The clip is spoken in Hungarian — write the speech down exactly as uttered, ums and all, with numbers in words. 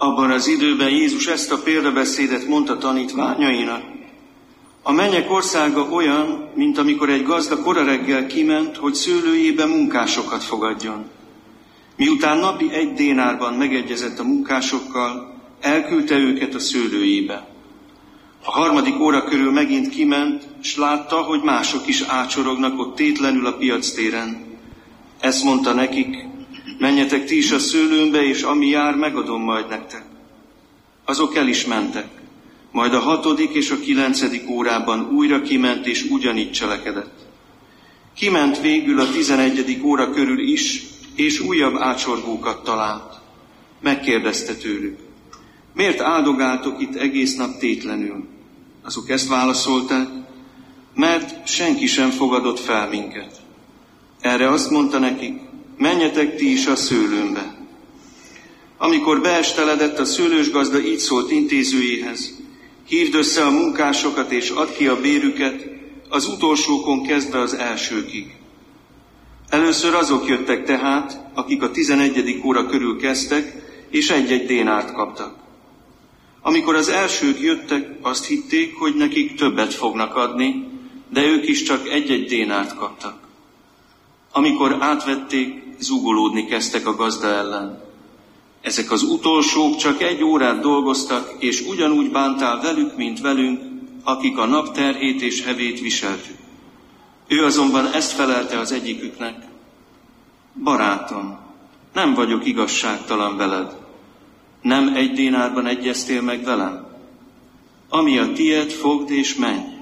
Abban az időben Jézus ezt a példabeszédet mondta tanítványainak. A mennyek országa olyan, mint amikor egy gazda kora reggel kiment, hogy szőlőjébe munkásokat fogadjon. Miután napi egy dénárban megegyezett a munkásokkal, elküldte őket a szőlőjébe. A harmadik óra körül megint kiment, s látta, hogy mások is ácsorognak ott tétlenül a piactéren. Ezt mondta nekik: menjetek ti is a szőlőmbe, és ami jár, megadom majd nektek. Azok el is mentek. Majd a hatodik és a kilencedik órában újra kiment, és ugyanígy cselekedett. Kiment végül a tizenegyedik óra körül is, és újabb ácsorgókat talált. Megkérdezte tőlük: miért áldogáltok itt egész nap tétlenül? Azok ezt válaszolták: mert senki sem fogadott fel minket. Erre azt mondta nekik: menjetek ti is a szőlőmbe. Amikor beesteledett, a szőlősgazda így szólt intézőjéhez: hívd össze a munkásokat, és add ki a bérüket, az utolsókon kezdve az elsőkig. Először azok jöttek tehát, akik a tizenegyedik óra körül kezdtek, és egy-egy dénárt kaptak. Amikor az elsők jöttek, azt hitték, hogy nekik többet fognak adni, de ők is csak egy-egy dénárt kaptak. Amikor átvették, zúgolódni kezdtek a gazda ellen. Ezek az utolsók csak egy órát dolgoztak, és ugyanúgy bántál velük, mint velünk, akik a nap terhét és hevét viseltük. Ő azonban ezt felelte az egyiküknek: barátom, nem vagyok igazságtalan veled. Nem egy dénárban egyeztél meg velem? Ami a tied, fogd és menj.